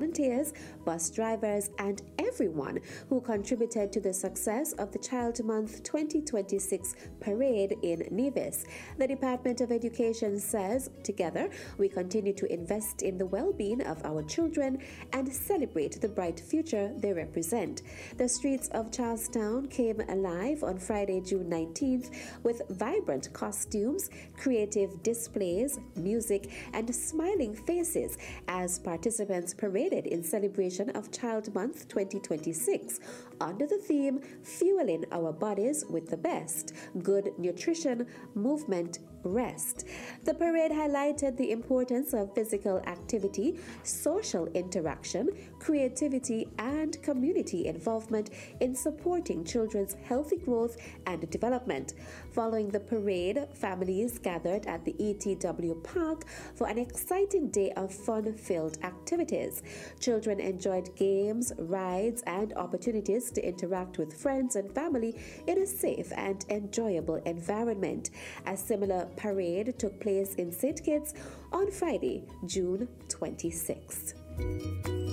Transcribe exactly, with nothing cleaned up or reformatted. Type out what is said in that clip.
volunteers, bus drivers, and everyone who contributed to the success of the Child Month twenty twenty-six parade in Nevis. The Department of Education says, together, we continue to invest in the well-being of our children and celebrate the bright future they represent. The streets of Charlestown came alive on Friday, June nineteenth, with vibrant costumes, creative displays, music, and smiling faces as participants paraded in celebration of Child Month twenty twenty-six under the theme Fueling Our Bodies with the Best: Good Nutrition, Movement, Rest. The parade highlighted the importance of physical activity, social interaction, creativity, and community involvement in supporting children's healthy growth and development. Following the parade, families gathered at the E T W Park for an exciting day of fun-filled activities. Children enjoyed games, rides, and opportunities to interact with friends and family in a safe and enjoyable environment. A similar parade took place in Saint Kitts on Friday, June twenty-sixth.